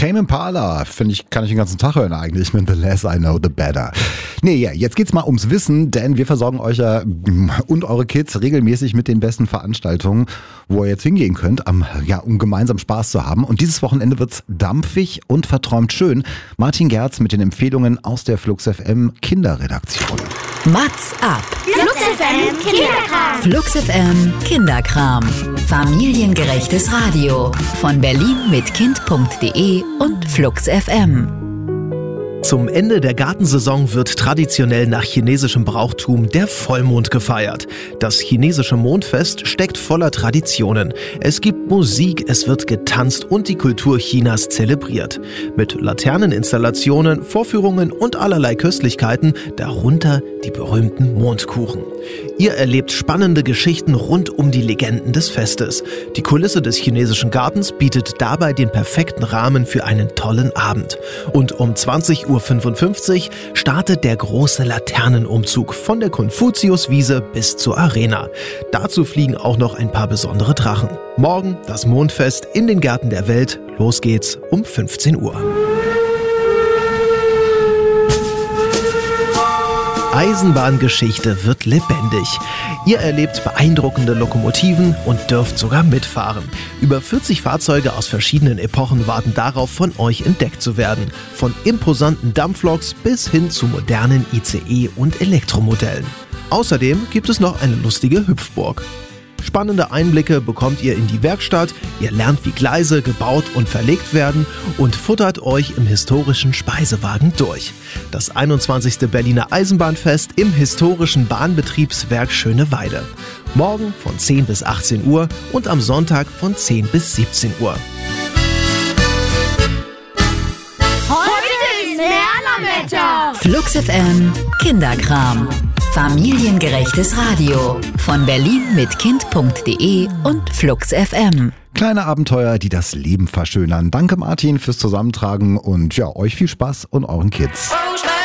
Tame Impala, finde ich, kann ich den ganzen Tag hören eigentlich mit The Less I Know, The Better. Nee, ja, jetzt geht's mal ums Wissen, denn wir versorgen euch ja und eure Kids regelmäßig mit den besten Veranstaltungen, wo ihr jetzt hingehen könnt, um gemeinsam Spaß zu haben. Und dieses Wochenende wird's dampfig und verträumt schön. Martin Gerz mit den Empfehlungen aus der Flux FM Kinderredaktion. Mats ab. Flux FM Kinderkram. Flux FM Kinderkram. Familiengerechtes Radio. Von Berlin mit Kind.de und Flux FM. Zum Ende der Gartensaison wird traditionell nach chinesischem Brauchtum der Vollmond gefeiert. Das chinesische Mondfest steckt voller Traditionen. Es gibt Musik, es wird getanzt und die Kultur Chinas zelebriert. Mit Laterneninstallationen, Vorführungen und allerlei Köstlichkeiten, darunter die berühmten Mondkuchen. Ihr erlebt spannende Geschichten rund um die Legenden des Festes. Die Kulisse des chinesischen Gartens bietet dabei den perfekten Rahmen für einen tollen Abend. Und um 20:55 Uhr startet der große Laternenumzug von der Konfuziuswiese bis zur Arena. Dazu fliegen auch noch ein paar besondere Drachen. Morgen das Mondfest in den Gärten der Welt. Los geht's um 15 Uhr. Eisenbahngeschichte wird lebendig. Ihr erlebt beeindruckende Lokomotiven und dürft sogar mitfahren. Über 40 Fahrzeuge aus verschiedenen Epochen warten darauf, von euch entdeckt zu werden. Von imposanten Dampfloks bis hin zu modernen ICE- und Elektromodellen. Außerdem gibt es noch eine lustige Hüpfburg. Spannende Einblicke bekommt ihr in die Werkstatt, ihr lernt, wie Gleise gebaut und verlegt werden und futtert euch im historischen Speisewagen durch. Das 21. Berliner Eisenbahnfest im historischen Bahnbetriebswerk Schöneweide. Morgen von 10 bis 18 Uhr und am Sonntag von 10 bis 17 Uhr. Heute ist Lernerwetter. Flux FM Kinderkram. Familiengerechtes Radio. Von Berlin mit Kind.de und Flux FM. Kleine Abenteuer, die das Leben verschönern. Danke Martin fürs Zusammentragen und ja, euch viel Spaß und euren Kids. Oh,